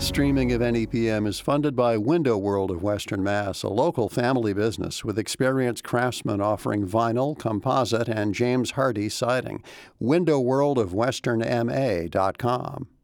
streaming of NEPM is funded by Window World of Western Mass, a local family business with experienced craftsmen offering vinyl, composite, and James Hardie siding. WindowWorldofWesternMA.com.